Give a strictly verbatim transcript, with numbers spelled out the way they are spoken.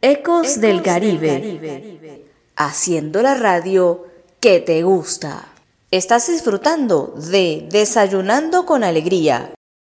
Ecos del Caribe, haciendo la radio que te gusta. Estás disfrutando de Desayunando con Alegría.